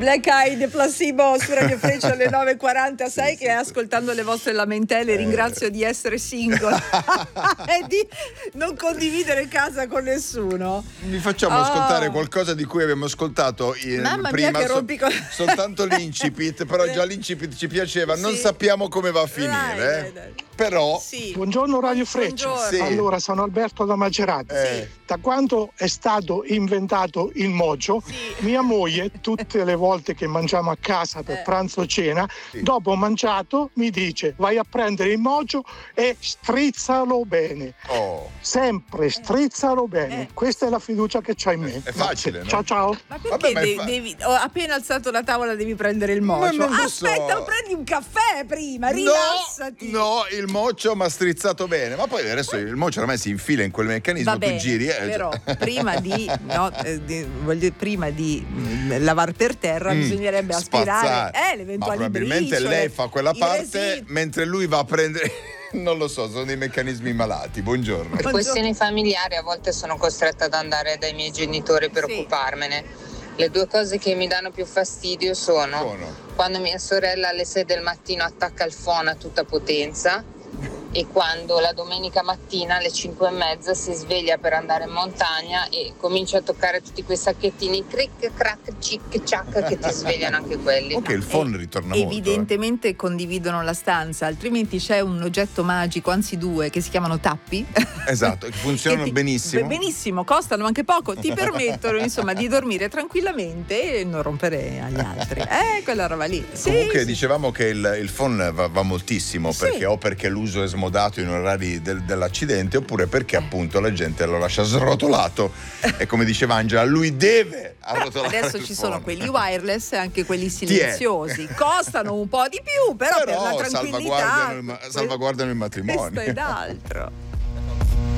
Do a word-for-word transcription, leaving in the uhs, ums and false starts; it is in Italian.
Black Eyed Placebo su Radio Freccia alle nove e quarantasei. Sì, che sì, ascoltando le vostre lamentele eh. ringrazio di essere single e di non condividere casa con nessuno. Vi facciamo oh. ascoltare qualcosa di cui abbiamo ascoltato in, Mamma prima mia che rompi con... so, soltanto l'incipit, però già l'incipit ci piaceva, sì. non sappiamo come va a finire. Dai, dai, dai. Però sì. Buongiorno Radio Freccia. Sì. Allora, sono Alberto da Macerata. Eh. Da quando è stato inventato il mojo, sì. mia moglie tutte le volte che mangiamo a casa per eh. pranzo o cena, sì. dopo mangiato mi dice: vai a prendere il mojo e strizzalo bene. Oh. Sempre strizzalo bene. Eh. Questa è la fiducia che c'hai in me. È facile, no? Ciao ciao. Ma perché Vabbè, ma devi, fa... devi ho appena alzato la tavola devi prendere il mojo? Aspetta, so. prendi un caffè prima, rilassati. No, no, il mocio ma strizzato bene. Ma poi adesso il mocio ormai si infila in quel meccanismo, Va bene, tu giri. Eh, però prima di, no, eh, di, voglio, prima di mh, lavar per terra mm, bisognerebbe aspirare eh, le eventuali ma probabilmente briciole, lei fa quella parte residi. Mentre lui va a prendere. Non lo so, sono dei meccanismi malati. Buongiorno. Per questioni familiari a volte sono costretta ad andare dai miei genitori per sì. occuparmene. Le due cose che mi danno più fastidio sono Buono. quando mia sorella alle sei del mattino attacca il phone a tutta potenza e quando la domenica mattina alle cinque e mezza si sveglia per andare in montagna e comincia a toccare tutti quei sacchettini cric, crack, cic, ciac che ti svegliano anche quelli. Ok, il phone ritorna molto. Evidentemente eh. condividono la stanza, altrimenti c'è un oggetto magico, anzi due, che si chiamano tappi. Esatto, che funzionano che ti, benissimo. Benissimo, costano anche poco, ti permettono insomma di dormire tranquillamente e non rompere agli altri. Eh, quella roba lì. Sì, Comunque sì. dicevamo che il, il phone va, va moltissimo, sì. perché o perché l'uso è smodato in orari del, dell'accidente, oppure perché appunto la gente lo lascia srotolato e come diceva Angela, lui deve arrotolare. Adesso il ci phone. sono quelli wireless e anche quelli silenziosi, costano un po' di più, però, però per la tranquillità salvaguardano il, salvaguardano il matrimonio. Questo ed altro.